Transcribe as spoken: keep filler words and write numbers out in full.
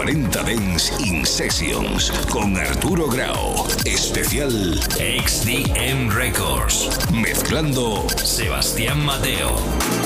cuarenta Dance in Sessions con Arturo Grau. Especial X D M Records. Mezclando Sebastián Mateo.